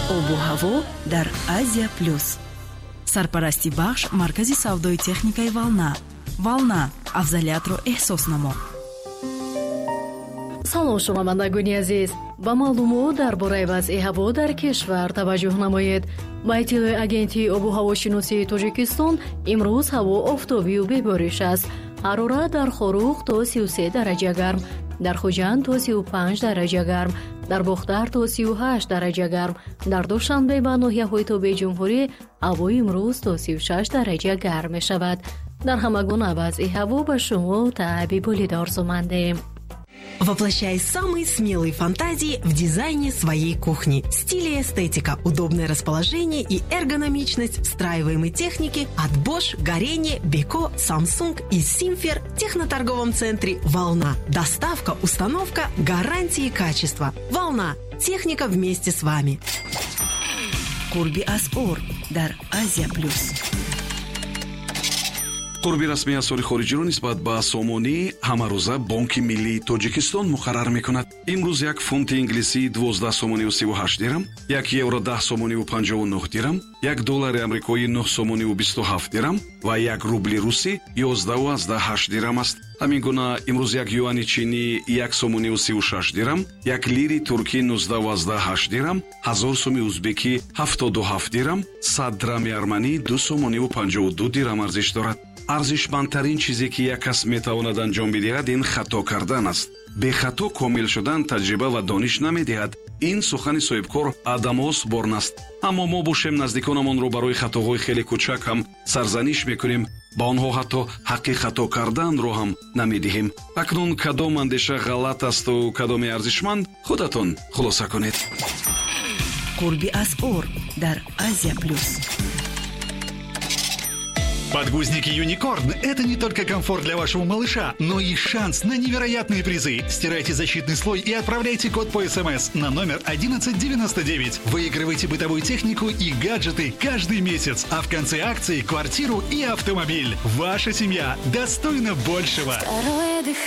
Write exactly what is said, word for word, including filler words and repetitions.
обу ҳаво дар Азия плюс. Сарпарасти бахш маркази савдои техникаи Волна. Волна, афзалиятро эҳсос намо. салом шунавандагони азиз, ба маълумот дар бораи вазъи ҳаво дар кишвар таваҷҷӯҳ намоед. Ба иттилои агентии обу ҳавошиносии Тоҷикистон, имрӯз ҳаво офтобию бебориш аст. ҳарорат дар Хорух то сию се дараҷа гарм, дар Хуҷанд то сию панҷ дараҷа гарм, дар Бохтар то сию ҳашт дараҷа гарм, дар Душанбе ва ноҳияҳои Тобии Ҷумҳурӣ ҳавои имрӯз то сию шаш дараҷа гарм мешавад. Дар ҳама гуна вазъи ҳаво ба шумо Таъби Болида орзумандем. Воплощай самые смелые фантазии в дизайне своей кухни. Стиль и эстетика, удобное расположение и эргономичность встраиваемой техники от Bosch, Горение, Beko, Samsung и Simfer в техноторговом центре «Волна». Доставка, установка, гарантии и качество. «Волна». Техника вместе с вами. Qurbi As'or дар Азия плюс. қурби расмии асъори хориҷиро нисбат ба сомонӣ ҳамарӯза Бонки Миллии Тоҷикистон муқаррар мекунад. имрӯз як фунти инглисӣ двоздаҳ сомониву сиву ҳашт дирам, як евро даҳ сомониву панҷову нӯҳ дирам, як доллари амрикоӣ нӯҳ сомониву бисту ҳафт дирам ва як рубли русӣ ёздаҳу аздаҳ ҳашт дирам аст. ҳамин гуна имрӯз як юани чинӣ як сомониву сиву шаш дирам, як лири туркӣ нуздаҳу аздаҳ ҳашт дирам, ҳазор сӯми узбекӣ ҳафтоду ҳафт дирам, сад драми арманӣ ду сомониву панҷову ду дирам арзиш дорад. арзишмандтарин чизе ки як кас метавонад анҷом бидиҳад ин хато кардан аст. бехато комил шудан таҷриба ва дониш намедиҳад. ин сухани соҳибкор Адамос Борн аст. аммо мо бошем наздиконамонро барои хатоҳои хеле кӯчак ҳам сарзаниш мекунем, ба онҳо ҳатто ҳаққи хато карданро ҳам намедиҳем. акнун кадом андеша ғалат асту кадоме арзишманд, худатон хулоса кунед. Qurbi As'or дар Азия плюс. Подгузники «Юникорн» — это не только комфорт для вашего малыша, но и шанс на невероятные призы. Стирайте защитный слой и отправляйте код по СМС на номер одиннадцать девяносто девять. Выигрывайте бытовую технику и гаджеты каждый месяц, а в конце акции — квартиру и автомобиль. Ваша семья достойна большего.